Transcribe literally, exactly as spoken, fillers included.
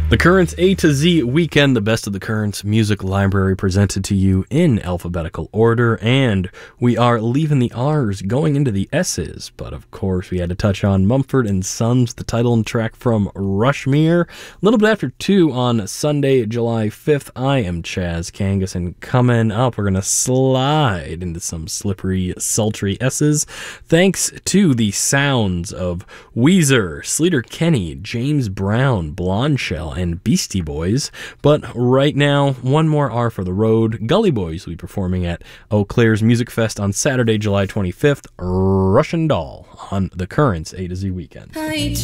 The Currents A to Z Weekend, the best of the Currents music library presented to you in alphabetical order, and we are leaving the R's, going into the S's, but of course we had to touch on Mumford and Sons, the title and track from Rushmere. A little bit after two on Sunday, July fifth, I am Chaz Kangas, and coming up, we're going to slide into some slippery, sultry S's, thanks to the sounds of Weezer, Sleater-Kinney, James Brown, Blondshell, and Beastie Boys. But right now, one more R for the road. Gully Boys will be performing at Eau Claire's Music Fest on Saturday, July twenty-fifth. Russian Doll on the Currents A to Z Weekend. I